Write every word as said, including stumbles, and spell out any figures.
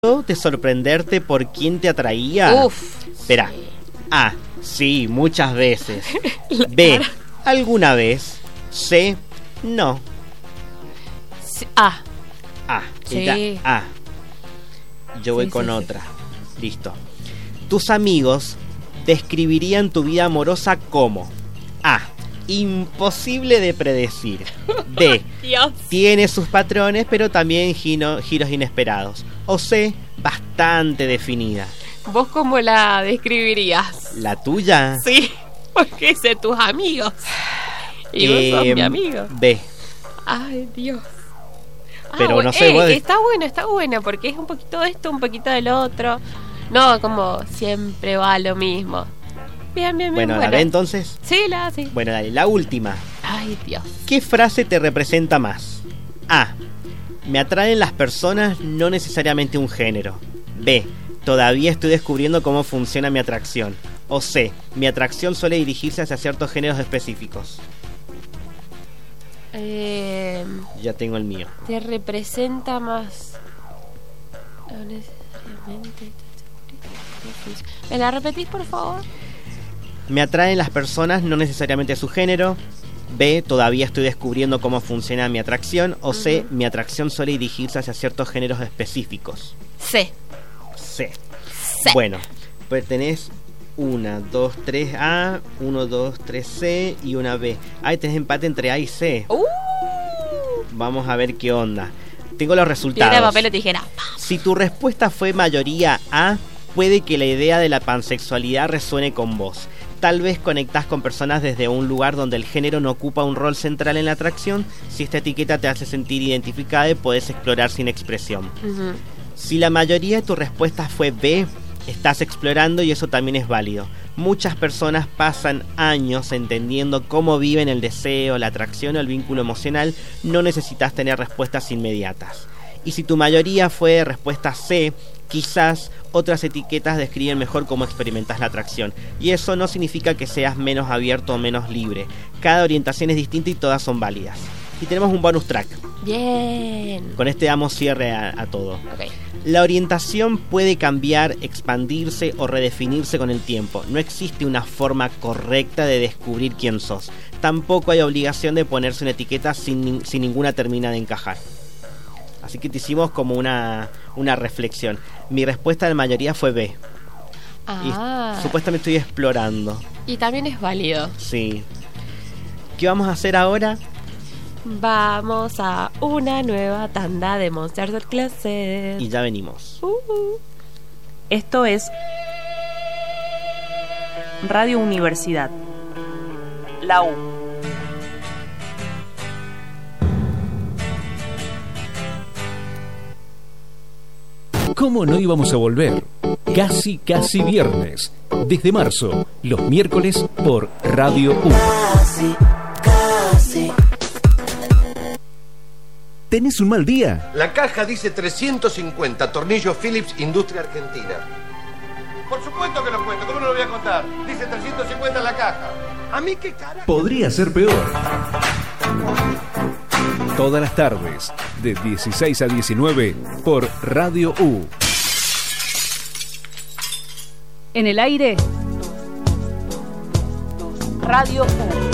de sorprenderte por quién te atraía? Uf. Espera. A. Sí, muchas veces. B. ¿Alguna vez? C. No. Sí, A. A. Sí. Ella, A. Yo voy Sí, con sí, otra. Listo. Tus amigos describirían tu vida amorosa como A. Imposible de predecir. B. Dios. Tiene sus patrones, pero también gino, giros inesperados. O C. Bastante definida. ¿Vos cómo la describirías? ¿La tuya? Sí, porque sé tus amigos. Y vos sos Eh, mi amigo. B. Ay, Dios. Ah, Pero bueno, no sé, eh, vos de- está buena, está buena, porque es un poquito de esto, un poquito del otro. No, como siempre va lo mismo. Bien, bien, bien. Bueno, ¿la buena. B entonces? Sí, la sí. Bueno, dale, la última. Ay, Dios. ¿Qué frase te representa más? A. Me atraen las personas, no necesariamente un género. B. Todavía estoy descubriendo cómo funciona mi atracción. O C. Mi atracción suele dirigirse hacia ciertos géneros específicos. Eh, Ya tengo el mío. te representa más. No necesariamente. ¿Me la repetís, por favor? Me atraen las personas, no necesariamente su género. B. Todavía estoy descubriendo cómo funciona mi atracción. O C. Ujú. Mi atracción suele dirigirse hacia ciertos géneros específicos. C. C. C. Bueno, pues tenés una, dos, tres A, uno, dos, tres C y una B. Ahí tenés empate entre A y C. Uh, Vamos a ver qué onda. Tengo los piedra, resultados. papel o tijera. Si tu respuesta fue mayoría A, puede que la idea de la pansexualidad resuene con vos. Tal vez conectás con personas desde un lugar donde el género no ocupa un rol central en la atracción. Si esta etiqueta te hace sentir identificada, y podés explorar sin expresión. Ujú. Si la mayoría de tu respuesta fue B, estás explorando y eso también es válido. Muchas personas pasan años entendiendo cómo viven el deseo, la atracción o el vínculo emocional. No necesitas tener respuestas inmediatas. Y si tu mayoría fue respuesta C, quizás otras etiquetas describen mejor cómo experimentas la atracción. Y eso no significa que seas menos abierto o menos libre. Cada orientación es distinta y todas son válidas. Y tenemos un bonus track. Bien. Con este damos cierre a, a todo. Ok. La orientación puede cambiar, expandirse o redefinirse con el tiempo. No existe una forma correcta de descubrir quién sos. Tampoco hay obligación de ponerse una etiqueta sin, sin ninguna termina de encajar. Así que te hicimos como una, una reflexión. Mi respuesta de la mayoría fue B. Ah. Y supuestamente estoy explorando. Y también es válido. Sí. ¿Qué vamos a hacer ahora? Vamos a una nueva tanda de Monsters at Closet. Y ya venimos. Uh-huh. Esto es Radio Universidad, la U. ¿Cómo no íbamos a volver? Casi, casi viernes. Desde marzo, los miércoles por Radio U. Casi, casi. ¿Tenés un mal día? La caja dice trescientos cincuenta, tornillo Philips, Industria Argentina. Por supuesto que lo cuento, ¿cómo no lo voy a contar? Dice trescientos cincuenta en la caja. ¿A mí qué carajo? Podría ser peor. Todas las tardes, de dieciséis a diecinueve, por Radio U. En el aire, Radio U.